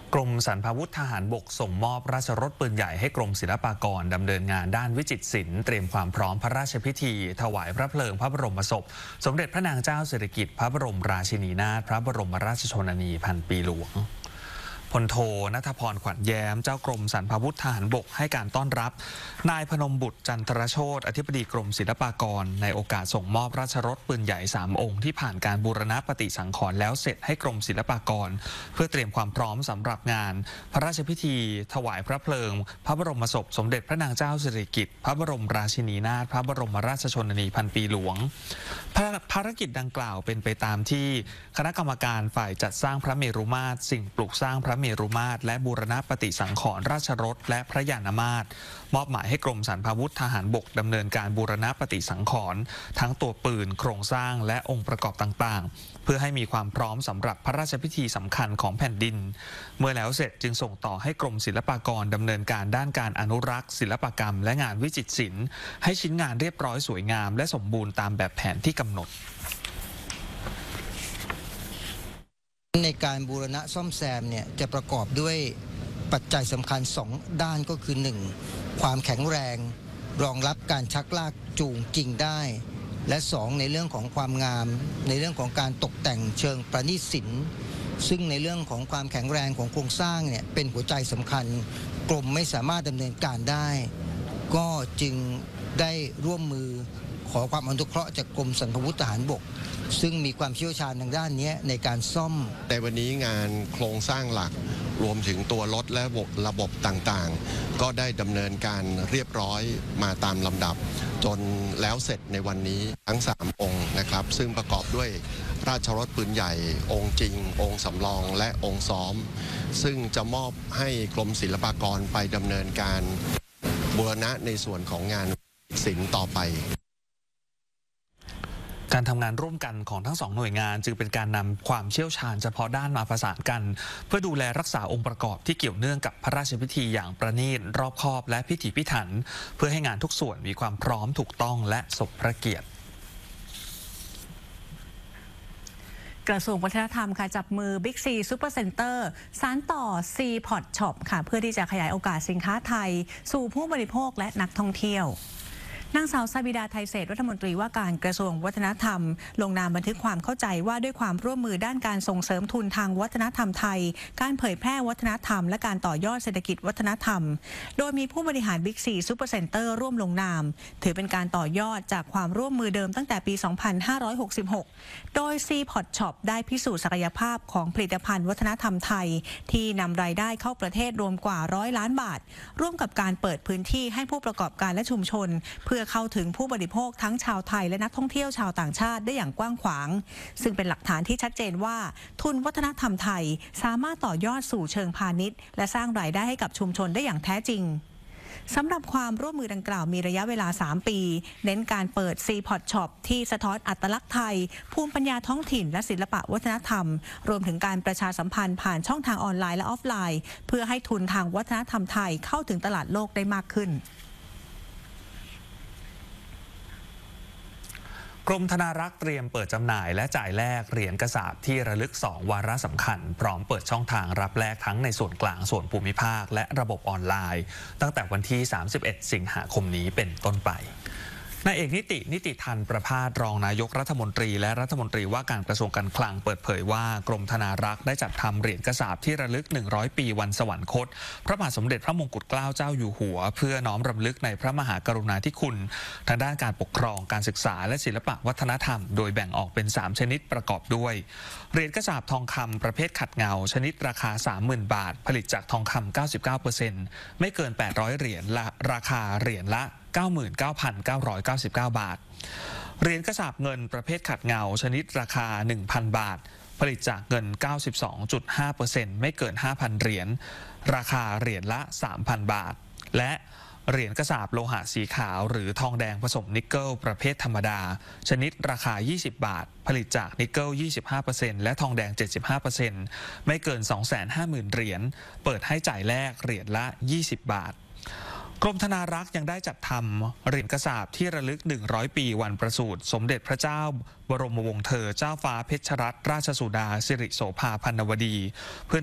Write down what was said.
กรมสรรพาวุธทหารบกส่งมอบราชรถปืนใหญ่ให้กรมศิลปากรดำเนินงานด้านวิจิตรศิลป์เตรียมความพร้อมพระราชพิธีถวายพระเพลิงพระบรมศพสมเด็จพระนางเจ้าสิริกิติ์พระบรมราชินีนาถพระบรมราชชนนีพันปีหลวงพลโทณัฐพรขวัญแย้มเจ้ากรมสรรพาวุธทหารบกให้การต้อนรับนายพนมบุตรจันทรโชติอธิบดีกรมศิลปากรในโอกาสส่งมอบราชรถปืนใหญ่3 องค์ที่ผ่านการบูรณปฏิสังขรณ์แล้วเสร็จให้กรมศิลปากรเพื่อเตรียมความพร้อมสำหรับงานพระราชพิธีถวายพระเพลิงพระบรมศพสมเด็จพระนางเจ้าสิริกิติ์พระบรมราชินีนาถพระบรมราชชนนีพันปีหลวงภารกิจดังกล่าวเป็นไปตามที่คณะกรรมการฝ่ายจัดสร้างพระเมรุมาตรสิ่งปลูกสร้างพระเมรุมาตรและบูรณปฏิสังขรณ์ราชรถและพระยานมาตรมอบหมายให้กรมสรรพาวุธทหารบกดำเนินการบูรณปฏิสังขรณ์ทั้งตัวปืนโครงสร้างและองค์ประกอบต่างๆเพื่อให้มีความพร้อมสำหรับพระราชพิธีสำคัญของแผ่นดินเมื่อแล้วเสร็จจึงส่งต่อให้กรมศิลปากรดำเนินการด้านการอนุรักษ์ศิลปกรรมและงานวิจิตรศิลป์ให้ชิ้นงานเรียบร้อยสวยงามและสมบูรณ์ตามแบบแผนที่กำหนดในการบูรณะซ่อมแซมเนี่ยจะประกอบด้วยปัจจัยสำคัญ2 ด้านก็คือ 1. ความแข็งแรงรองรับการชักลากจูงจริงได้และ 2. ในเรื่องของความงามในเรื่องของการตกแต่งเชิงประณีตศิลป์ซึ่งในเรื่องของความแข็งแรงของโครงสร้างเนี่ยเป็นหัวใจสำคัญกรมไม่สามารถดำเนินการได้ก็จึงได้ร่วมมือขอความอนุเคราะห์จากกรมสรรพาวุธทหารบกซึ่งมีความเชี่ยวชาญทางด้านนี้ในการซ่อมในวันนี้งานโครงสร้างหลักรวมถึงตัวรถและระบบต่างๆก็ได้ดำเนินการเรียบร้อยมาตามลำดับจนแล้วเสร็จในวันนี้ทั้ง3 องค์นะครับซึ่งประกอบด้วยราชรถปืนใหญ่องค์จริงองค์สำรองและองค์ซ้อมซึ่งจะมอบให้กรมศิลปากรไปดำเนินการบูรณะในส่วนของงานศิลป์ต่อไปการทำงานร่วมกันของทั้ง2 หน่วยงานจึงเป็นการนำความเชี่ยวชาญเฉพาะด้านมาประสานกันเพื่อดูแลรักษาองค์ประกอบที่เกี่ยวเนื่องกับพระราชพิธีอย่างประณีตรอบคอบและพิถีพิถันเพื่อให้งานทุกส่วนมีความพร้อมถูกต้องและสมพระเกียรติกระทรวงวัฒนธรรมค่ะจับมือ Big C Super Center สานต่อ C Pot Shop ค่ะเพื่อที่จะขยายโอกาสสินค้าไทยสู่ผู้บริโภคและนักท่องเที่ยวนางสาวซาบิดาไทยเศรษฐ์รัฐมนตรีว่าการกระทรวงวัฒนธรรมลงนามบันทึกความเข้าใจว่าด้วยความร่วมมือด้านการส่งเสริมทุนทางวัฒนธรรมไทยการเผยแพร่วัฒนธรรมและการต่อยอดเศรษฐกิจวัฒนธรรมโดยมีผู้บริหาร Big C Super Center ร่วมลงนามถือเป็นการต่อยอดจากความร่วมมือเดิมตั้งแต่ปี 2566 โดย C Pot Shop ได้พิสูจน์ศักยภาพของผลิตภัณฑ์วัฒนธรรมไทยที่นำรายได้เข้าประเทศรวมกว่า100 ล้านบาทร่วมกับการเปิดพื้นที่ให้ผู้ประกอบการและชุมชนเพื่อเข้าถึงผู้บริโภคทั้งชาวไทยและนักท่องเที่ยวชาวต่างชาติได้อย่างกว้างขวางซึ่งเป็นหลักฐานที่ชัดเจนว่าทุนวัฒนธรรมไทยสามารถต่อยอดสู่เชิงพาณิชย์และสร้างรายได้ให้กับชุมชนได้อย่างแท้จริงสำหรับความร่วมมือดังกล่าวมีระยะเวลา3 ปีเน้นการเปิด C Pot Shop ที่สะท้อนอัตลักษณ์ไทยภูมิปัญญาท้องถิ่นและศิลปะวัฒนธรรมรวมถึงการประชาสัมพันธ์ผ่านช่องทางออนไลน์และออฟไลน์เพื่อให้ทุนทางวัฒนธรรมไทยเข้าถึงตลาดโลกได้มากขึ้นกรมธนารักษ์เตรียมเปิดจำหน่ายและจ่ายแลกเหรียญกระสาบที่ระลึก2 วาระสำคัญพร้อมเปิดช่องทางรับแลกทั้งในส่วนกลางส่วนภูมิภาคและระบบออนไลน์ตั้งแต่วันที่31 สิงหาคมนี้เป็นต้นไปนายเอกนิติทันประภาสรองนายกรัฐมนตรีและรัฐมนตรีว่าการกระทรวงการคลังเปิดเผยว่ากรมธนารักษ์ได้จัดทำเหรียญกระสาบที่ระลึก100 ปีวันสวรรคตพระบาทสมเด็จพระมงกุฎเกล้าเจ้าอยู่หัวเพื่อน้อมรำลึกในพระมหากรุณาธิคุณทางด้านการปกครองการศึกษาและศิลปะวัฒนธรรมโดยแบ่งออกเป็น3 ชนิดประกอบด้วยเหรียญกระสาบทองคำประเภทขัดเงาชนิดราคา 30,000 บาทผลิตจากทองคำ 99% ไม่เกิน800 เหรียญราคาเหรียญละ99,999 บาทเหรียญกระสาบเงินประเภทขัดเงาชนิดราคา 1,000 บาทผลิตจากเงิน 92.5% ไม่เกิน 5,000 เหรียญราคาเหรียญละ 3,000 บาทและเหรียญกระสาบโลหะสีขาวหรือทองแดงผสมนิกเกิลประเภทธรรมดาชนิดราคา 20 บาทผลิตจากนิกเกิล 25% และทองแดง 75% ไม่เกิน 250,000 เหรียญเปิดให้จ่ายแลกเหรียญละ 20 บาทกรมธนารักษ์ยังได้จัดทำเหรียญกระสาบที่ระลึก100 ปีวันประสูติสมเด็จพระเจ้าบรมวงศ์เธอเจ้าฟ้าเพชรรัตนราชสุดาสิริโสภาพันนวดีเพื่อ